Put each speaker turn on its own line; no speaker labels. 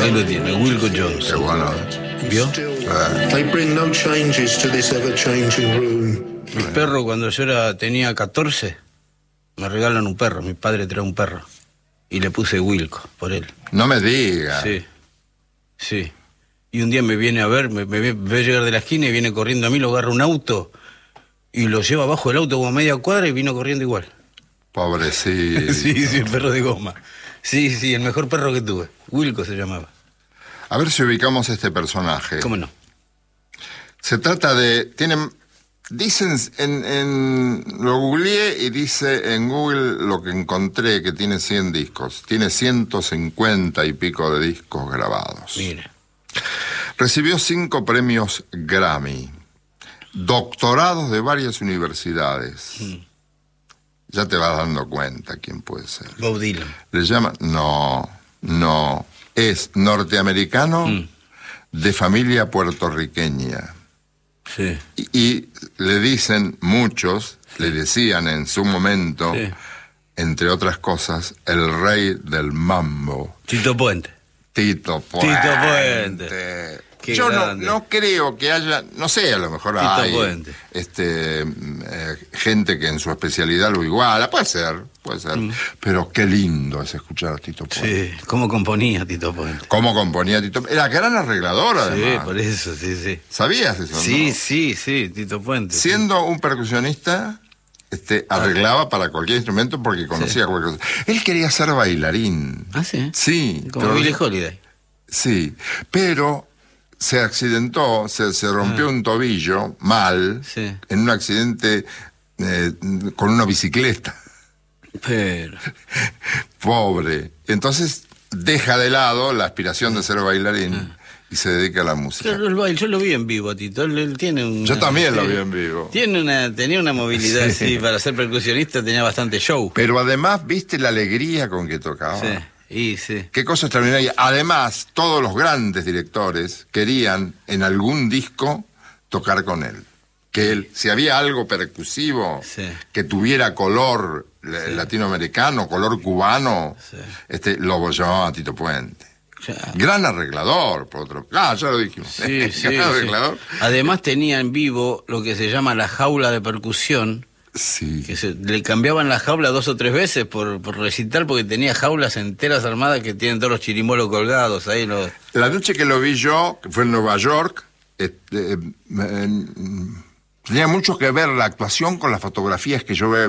Ahí lo tiene, Wilco Jones.
Qué bueno.
¿Vio?
They bring no changes to this ever-changing room.
Mi perro, cuando yo tenía 14, me regalan un perro. Mi padre trae un perro. Y le puse Wilco por él.
No me digas.
Sí, sí. Y un día me viene a ver, me ve llegar de la esquina y viene corriendo a mí, lo agarra un auto y lo lleva abajo del auto como a media cuadra y vino corriendo igual.
Pobrecito.
Sí, sí, el perro de goma. Sí, sí, el mejor perro que tuve. Wilco se llamaba.
A ver si ubicamos este personaje.
¿Cómo no?
Se trata de... Dicen, lo googleé y dice en Google lo que encontré, que tiene 100 discos. Tiene 150 y pico de discos grabados.
Mire.
Recibió 5 premios Grammy, doctorados de varias universidades. Ya te vas dando cuenta quién puede ser.
Bob Dylan.
Le llaman... No. Es norteamericano de familia puertorriqueña.
Sí.
Y le dicen muchos, le decían en su momento,
Sí.
entre otras cosas, el rey del mambo.
Tito Puente.
Tito Puente.
Tito Puente. Qué
Yo
grande.
no creo que haya, no sé, a lo mejor
Tito
hay
Puente.
gente que en su especialidad lo iguala, puede ser, pero qué lindo es escuchar a Tito Puente.
Sí, cómo componía Tito Puente.
Cómo componía Tito Puente. Era gran arreglador,
Sí,
además.
por eso, sí.
¿Sabías eso?
Sí,
no?
sí, Tito Puente.
Siendo un percusionista, arreglaba para cualquier instrumento porque conocía cualquier cosa. Él quería ser bailarín.
Ah, sí.
Sí.
Como
pero-
Billie Holiday.
Sí, pero se accidentó, se rompió un tobillo mal
Sí.
en un accidente con una bicicleta.
Pero...
Pobre. Entonces deja de lado la aspiración de ser bailarín y se dedica a la música.
Claro, el baile, yo lo vi en vivo a Tito, él tiene un...
Yo también lo vi en vivo.
Tenía una movilidad, sí, para ser percusionista tenía bastante show.
Pero además, ¿viste la alegría con que tocaba?
Sí, y sí.
Qué cosa extraordinaria. Además, todos los grandes directores querían en algún disco tocar con él. Que él, si había algo percusivo,
Sí.
que tuviera color latinoamericano, color cubano, lo llamaba Tito Puente.
Ya.
Gran arreglador, por otro. Ya lo dijimos.
Sí,
Gran arreglador.
Además tenía en vivo lo que se llama la jaula de percusión,
Sí.
que le cambiaban la jaula 2 o 3 veces por recital, porque tenía jaulas enteras armadas que tienen todos los chirimolos colgados ahí.
La noche que lo vi yo, que fue en Nueva York, tenía mucho que ver la actuación con las fotografías que yo